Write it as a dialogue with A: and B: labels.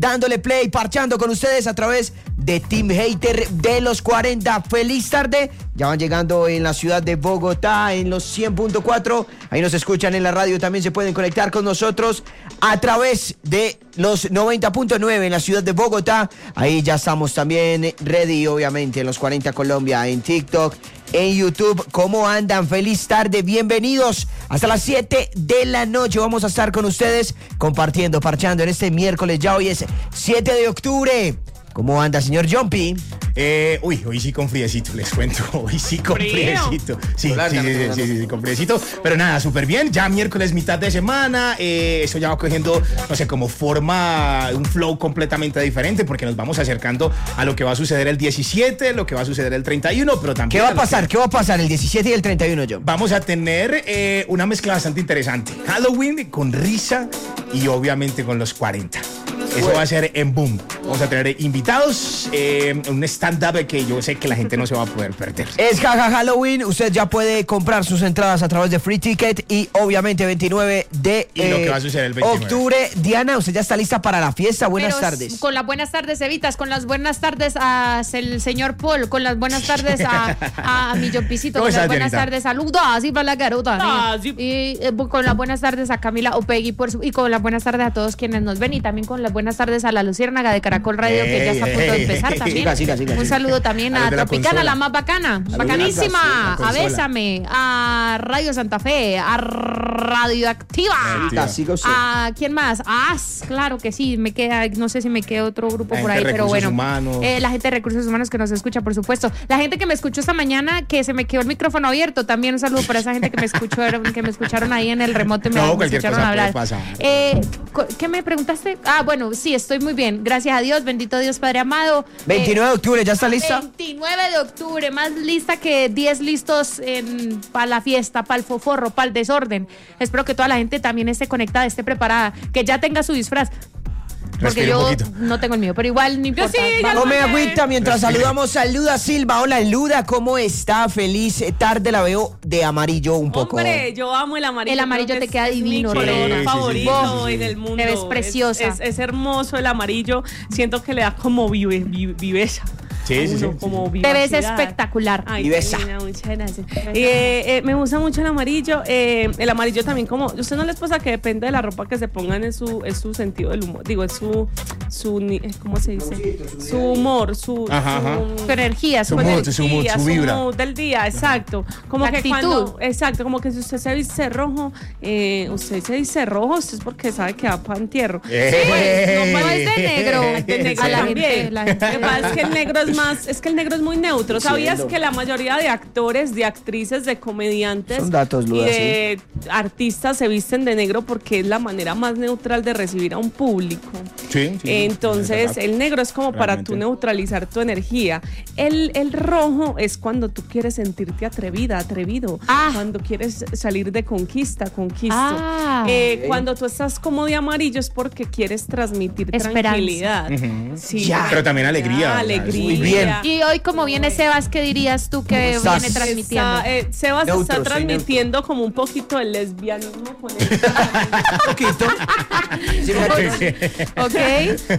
A: dándole play, parchando con ustedes a través de Team Hater de los 40. Feliz tarde. Ya van llegando en la ciudad de Bogotá en los 100.4. Ahí nos escuchan en la radio. También se pueden conectar con nosotros a través de los 90.9 en la ciudad de Bogotá. Ahí ya estamos también ready, obviamente, en los 40 Colombia, en TikTok, en YouTube. ¿Cómo andan? Feliz tarde, bienvenidos. Hasta las 7 de la noche vamos a estar con ustedes compartiendo, parchando en este miércoles. Ya hoy es 7 de octubre. ¿Cómo anda, señor Jumpy?
B: Hoy sí con friecito, les cuento. Hoy sí con friecito. Sí, con friecito. Pero nada, súper bien. Ya miércoles, mitad de semana. Esto ya va cogiendo, no sé, como forma, un flow completamente diferente, porque nos vamos acercando a lo que va a suceder el 17, lo que va a suceder el 31, pero también...
A: ¿Qué va a pasar? ¿Qué va a pasar el 17 y el 31, John?
B: Vamos a tener una mezcla bastante interesante. Halloween con risa y obviamente con los 40. Eso va a ser en boom. Vamos a tener invitados, un stand-up que yo sé que la gente no se va a poder perder.
A: Es Jaja Halloween. Usted ya puede comprar sus entradas a través de Free Ticket y obviamente 29 de
B: lo que va a suceder el 29.
A: octubre. Diana, ¿usted ya está lista para la fiesta? Buenas tardes.
C: Con las buenas tardes, Evitas, con las buenas tardes a el señor Paul, con las buenas tardes a mi Jompicito, con las buenas tardes a Luda, así para la garota. Y con las buenas tardes a Camila Opegui y con las buenas tardes a todos quienes nos ven y también con las buenas tardes a la Luciérnaga de Caracol Radio, que ya está a punto de empezar también. Siga. Un saludo también a Tropicana, la más bacana, bacanísima, a Bésame, a Radio Santa Fe, a Radioactiva, a ¿quién más? A AS, claro que sí, me queda, no sé si me queda otro grupo por ahí, pero bueno. La gente de Recursos Humanos que nos escucha, por supuesto. La gente que me escuchó esta mañana, que se me quedó el micrófono abierto, también un saludo para esa gente que me escucharon ahí en el remoto y me escucharon hablar. ¿Qué me preguntaste? Bueno, sí, estoy muy bien, gracias a Dios, bendito Dios Padre amado.
A: 29 de octubre, ¿ya está lista?
C: 29 de octubre, más lista que 10 listos para la fiesta, para el foforro, para el desorden. Espero que toda la gente también esté conectada, esté preparada, que ya tenga su disfraz. Porque yo no tengo el mío, pero igual no importa.
A: Come agüita mientras saludamos. Saluda Silva. Hola Luda, ¿cómo está? Feliz tarde, la veo de amarillo un poco.
D: Hombre, yo amo el amarillo.
C: El amarillo te queda divino.
D: Es mi color favorito en el mundo.
C: Te ves preciosa.
D: Es hermoso el amarillo. Siento que le da como viveza.
B: Sí.
C: Te ves espectacular.
D: Ay, muchas gracias. Me gusta mucho el amarillo. El amarillo también, como, ¿a usted no les pasa que depende de la ropa que se pongan es su sentido del humor? Digo, es su ¿cómo se dice? Su humor, su
C: energía,
D: su
B: vibra.
D: Su mood del día, exacto. Como que actitud. Exacto, como que si usted se dice rojo, usted es porque sabe que va para entierro.
C: No es de negro.
D: A la gente. Lo que pasa es que el negro es que el negro es muy neutro. ¿Sabías que la mayoría de actores, de actrices, de comediantes
A: y
D: de artistas se visten de negro porque es la manera más neutral de recibir a un público?
B: Sí.
D: Entonces, el negro es como para tú neutralizar tu energía. El rojo es cuando tú quieres sentirte atrevido. Cuando quieres salir de conquista. Cuando tú estás como de amarillo es porque quieres transmitir tranquilidad.
B: Sí. Pero también alegría.
A: Muy bien.
C: Y hoy, como viene Sebas, ¿qué dirías tú que viene transmitiendo?
D: Sebas está transmitiendo como un poquito el lesbianismo con
A: un poquito.
C: Ok.